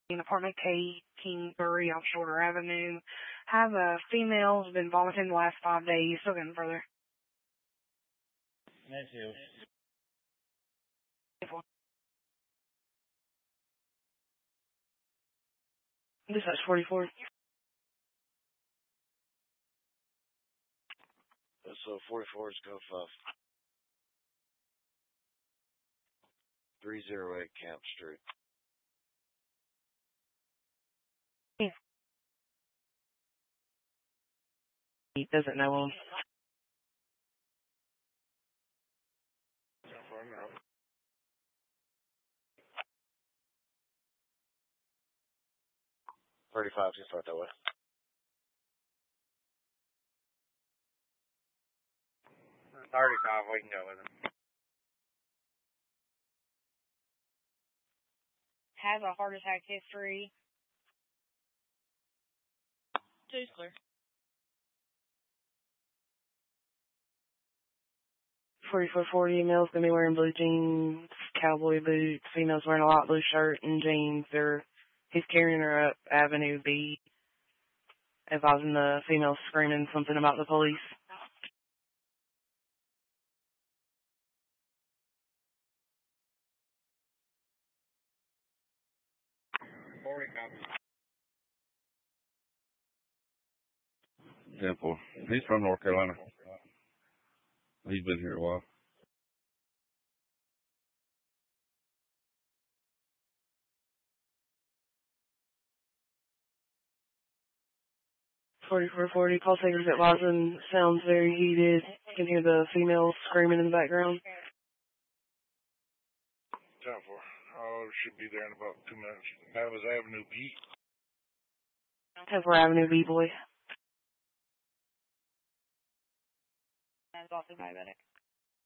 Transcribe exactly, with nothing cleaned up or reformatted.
in apartment K, Kingsbury on Shorter Avenue. Have a female who's been vomiting the last five days. Still getting further. That's you. This is forty-four. So forty-four is go five. three oh eight Camp Street. Yeah. He doesn't know him. thirty-five, just start that way. thirty-five, we can go with him. Has a heart attack history. Two's clear. forty-four forty, male's gonna be wearing blue jeans, cowboy boots, female's wearing a light blue shirt and jeans. They're, he's carrying her up Avenue B, advising the female screaming something about the police. forty copies. Temple. He's from North Carolina. He's been here a while. forty-four forty, call takers at Lawson. Sounds very heated. You can hear the female screaming in the background. ten four. Oh, should be there in about two minutes. That was Avenue B. ten four Avenue B, boy. That's also diabetic.